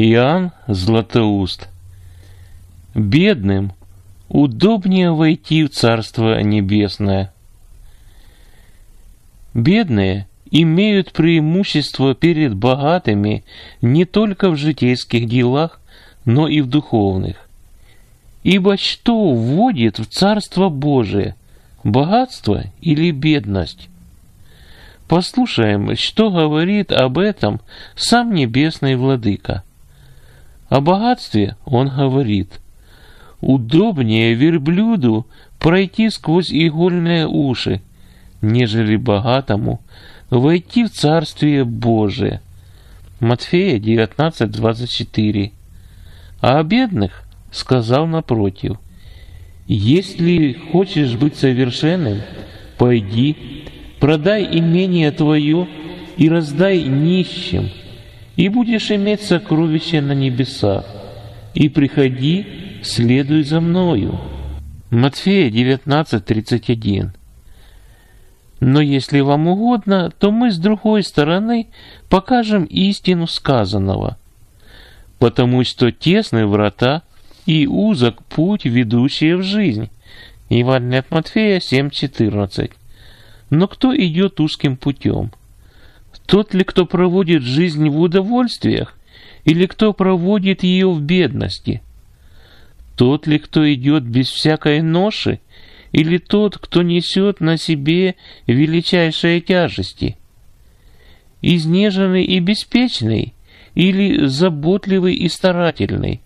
Иоанн Златоуст. Бедным удобнее войти в Царство Небесное. Бедные имеют преимущество перед богатыми не только в житейских делах, но и в духовных. Ибо что вводит в Царство Божие, богатство или бедность? Послушаем, что говорит об этом сам Небесный Владыка. О богатстве он говорит: удобнее верблюду пройти сквозь игольные уши, нежели богатому войти в Царствие Божие. Матфея 19:24. А о бедных сказал напротив: если хочешь быть совершенным, пойди, продай имение твое и раздай нищим, и будешь иметь сокровища на небесах, и приходи, следуй за мною. Матфея 19:31. Но если вам угодно, то мы с другой стороны покажем истину сказанного. Потому что тесны врата и узок путь, ведущий в жизнь. Евангелие от Матфея 7:14. Но кто идет узким путем? Тот ли, кто проводит жизнь в удовольствиях, или кто проводит ее в бедности? Тот ли, кто идет без всякой ноши, или тот, кто несет на себе величайшие тяжести? Изнеженный и беспечный, или заботливый и старательный?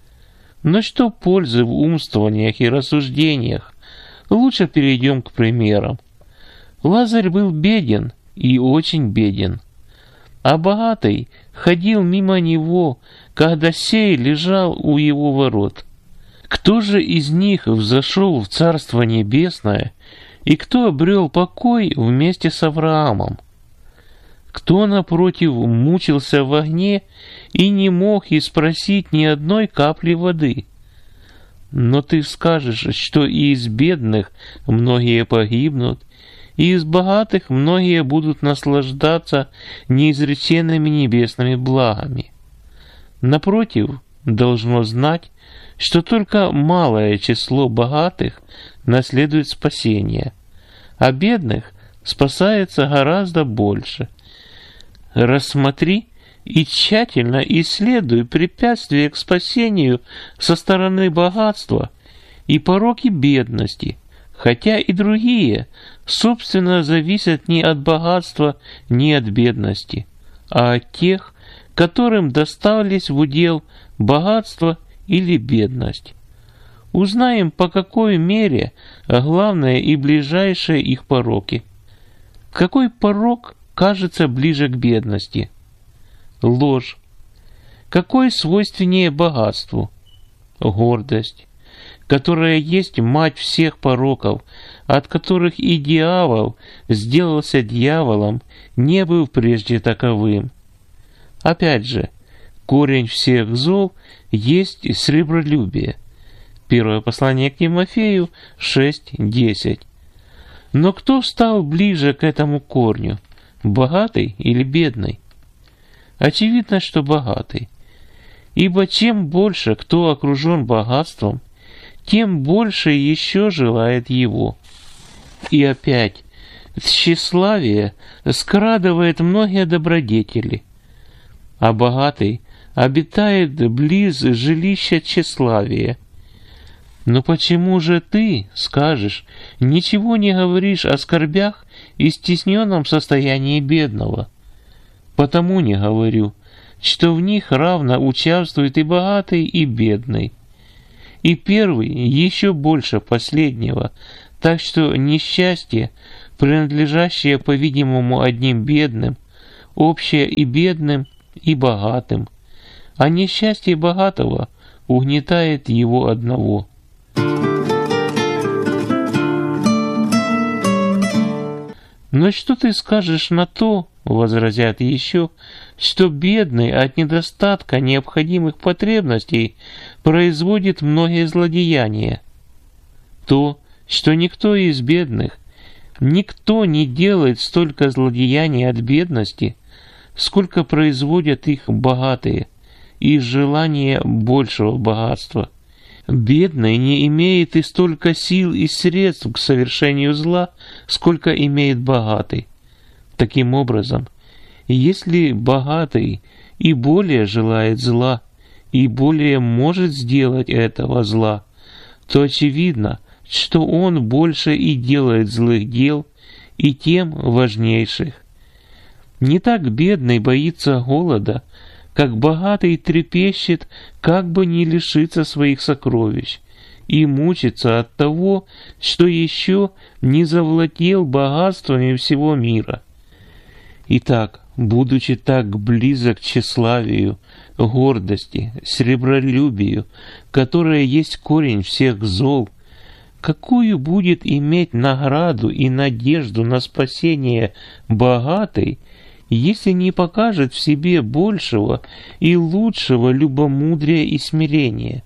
Но что пользы в умствованиях и рассуждениях? Лучше перейдем к примерам. Лазарь был беден и очень беден, а богатый ходил мимо него, когда сей лежал у его ворот. Кто же из них взошел в Царство Небесное, и кто обрел покой вместе с Авраамом? Кто, напротив, мучился в огне и не мог испросить ни одной капли воды? Но ты скажешь, что и из бедных многие погибнут, и из богатых многие будут наслаждаться неизреченными небесными благами. Напротив, должно знать, что только малое число богатых наследует спасение, а бедных спасается гораздо больше. Рассмотри и тщательно исследуй препятствия к спасению со стороны богатства и пороки бедности, хотя и другие, собственно, зависят не от богатства, ни от бедности, а от тех, которым достались в удел богатство или бедность. Узнаем, по какой мере главное и ближайшие их пороки. Какой порок кажется ближе к бедности? Ложь. Какой свойственнее богатству? Гордость, которая есть мать всех пороков, от которых и дьявол сделался дьяволом, не был прежде таковым. Опять же, корень всех зол есть сребролюбие. Первое послание к Тимофею 6:10. Но кто стал ближе к этому корню, богатый или бедный? Очевидно, что богатый. Ибо чем больше кто окружен богатством, тем больше еще желает его. И опять, тщеславие скрадывает многие добродетели, а богатый обитает близ жилища тщеславия. Но почему же ты, скажешь, ничего не говоришь о скорбях и стесненном состоянии бедного? Потому не говорю, что в них равно участвует и богатый, и бедный. И первый еще больше последнего, так что несчастье, принадлежащее, по-видимому, одним бедным, общее и бедным, и богатым, а несчастье богатого угнетает его одного. Но что ты скажешь на то, возразят еще, что бедный от недостатка необходимых потребностей производит многие злодеяния? То, что никто из бедных, никто не делает столько злодеяний от бедности, сколько производят их богатые, и желание большего богатства. Бедный не имеет и столько сил и средств к совершению зла, сколько имеет богатый. Таким образом, если богатый и более желает зла, и более может сделать этого зла, то очевидно, что он больше и делает злых дел, и тем важнейших. Не так бедный боится голода, как богатый трепещет, как бы не лишиться своих сокровищ, и мучится от того, что еще не завладел богатствами всего мира. Итак, будучи так близок к тщеславию, гордости, сребролюбию, которое есть корень всех зол, какую будет иметь награду и надежду на спасение богатый, если не покажет в себе большего и лучшего любомудрия и смирения?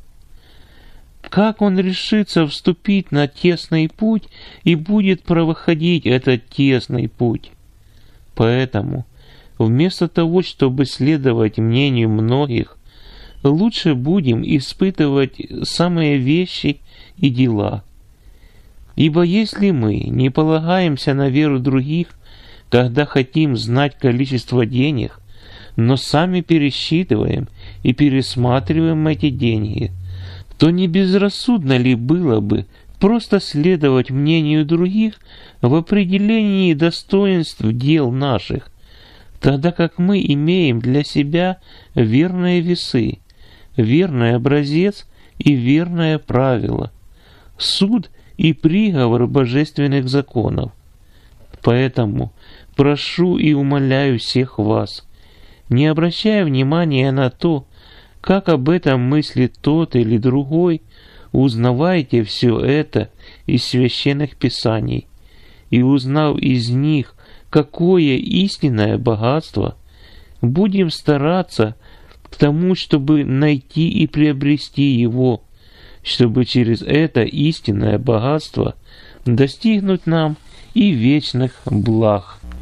Как он решится вступить на тесный путь и будет проходить этот тесный путь? Поэтому, вместо того, чтобы следовать мнению многих, лучше будем испытывать самые вещи и дела. Ибо если мы не полагаемся на веру других, когда хотим знать количество денег, но сами пересчитываем и пересматриваем эти деньги, то не безрассудно ли было бы просто следовать мнению других в определении достоинств дел наших, тогда как мы имеем для себя верные весы, верный образец и верное правило, суд и приговор божественных законов? Поэтому прошу и умоляю всех вас, не обращая внимания на то, как об этом мыслит тот или другой, узнавайте все это из священных писаний, и узнав из них, какое истинное богатство, будем стараться к тому, чтобы найти и приобрести его, чтобы через это истинное богатство достигнуть нам и вечных благ.